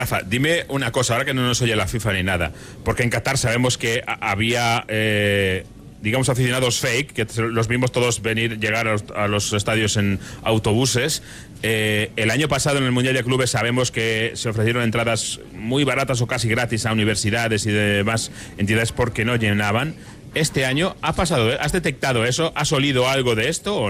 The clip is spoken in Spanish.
Rafa, dime una cosa, ahora que no nos oye la FIFA ni nada, porque en Qatar sabemos que había, digamos, aficionados fake, que los vimos todos llegar a los estadios en autobuses. El año pasado en el Mundial de Clubes sabemos que se ofrecieron entradas muy baratas o casi gratis a universidades y demás entidades porque no llenaban. Este año ha pasado, ¿has detectado eso? ¿Has olido algo de esto o no?